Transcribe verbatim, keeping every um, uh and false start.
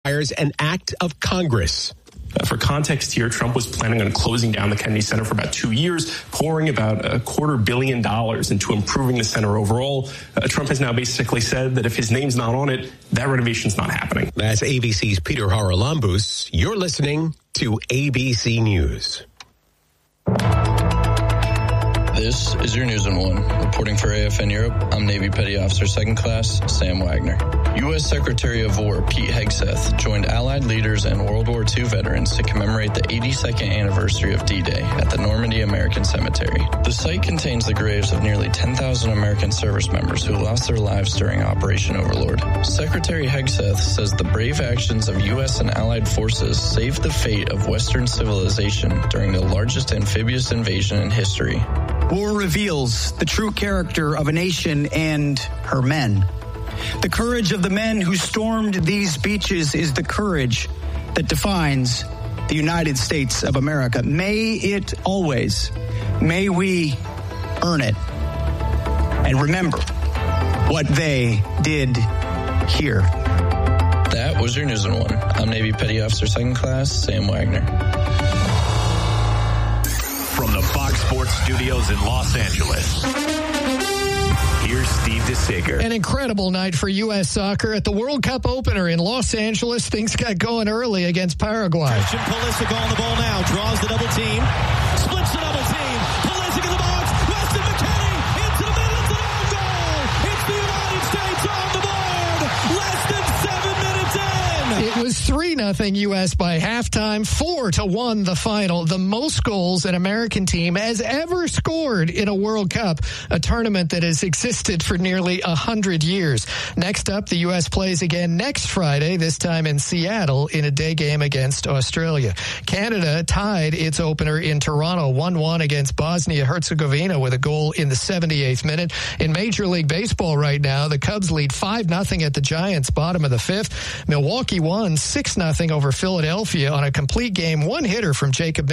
requires an act of Congress. Uh, for context here, Trump was planning on closing down the Kennedy Center for about two years, pouring about a quarter billion dollars into improving the center overall. Uh, Trump has now basically said that if his name's not on it, that renovation's not happening. That's A B C's Peter Haralambous. You're listening to A B C News. This is your News in One. Reporting for A F N Europe, I'm Navy Petty Officer Second Class Sam Wagner. U S Secretary of War Pete Hegseth joined Allied leaders and World War Two veterans to commemorate the eighty-second anniversary of D-Day at the Normandy American Cemetery. The site contains the graves of nearly ten thousand American service members who lost their lives during Operation Overlord. Secretary Hegseth says the brave actions of U S and Allied forces saved the fate of Western civilization during the largest amphibious invasion in history. War reveals the true character of a nation and her men. The courage of the men who stormed these beaches is the courage that defines the United States of America. May it always, may we earn it. And remember what they did here. That was your News in One. I'm Navy Petty Officer Second Class Sam Wagner. From the Fox Sports Studios in Los Angeles, here's Steve DeSager. An incredible night for U S soccer at the World Cup opener in Los Angeles. Things got going early against Paraguay. Christian Pulisic on the ball now, draws the double team, splits the double team, Pulisic in the box, Weston McKennie into the middle, it's an own goal. It's the United States on the board, less than seven minutes in. It was three nothing U S by halftime, four to one the final. The most goals an American team has ever scored in a World Cup, a tournament that has existed for nearly a hundred years. Next up, the U S plays again next Friday, this time in Seattle, in a day game against Australia. Canada tied its opener in Toronto, one one against Bosnia-Herzegovina with a goal in the seventy-eighth minute. In Major League Baseball right now, the Cubs lead five nothing at the Giants, bottom of the fifth. Milwaukee won six nothing over Philadelphia on a complete game one hitter from Jacob